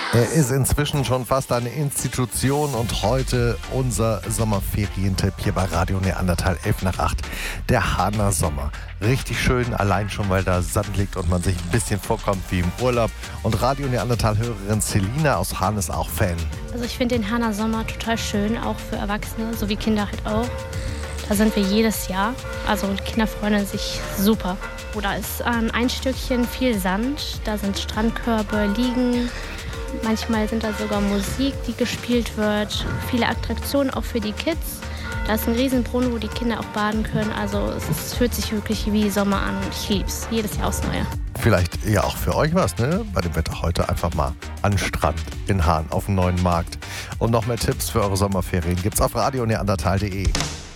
Er ist inzwischen schon fast eine Institution und heute unser Sommerferientipp hier bei Radio Neandertal 7:55. Der Hahner Sommer. Richtig schön, allein schon, weil da Sand liegt und man sich ein bisschen vorkommt wie im Urlaub. Und Radio Neandertal-Hörerin Selina aus Hahn ist auch Fan. Also ich finde den Hahner Sommer total schön, auch für Erwachsene, sowie Kinder halt auch. Da sind wir jedes Jahr, also die Kinder freuen sich super. Da ist an ein Stückchen viel Sand, da sind Strandkörbe, Liegen. Manchmal sind da sogar Musik, die gespielt wird. Viele Attraktionen auch für die Kids. Da ist ein Riesenbrunnen, wo die Kinder auch baden können. Also es fühlt sich wirklich wie Sommer an und ich lieb's. Jedes Jahr aufs Neue. Vielleicht ja auch für euch was, ne? Bei dem Wetter heute einfach mal an den Strand in Hahn auf dem neuen Markt. Und noch mehr Tipps für eure Sommerferien gibt's auf radioneandertal.de.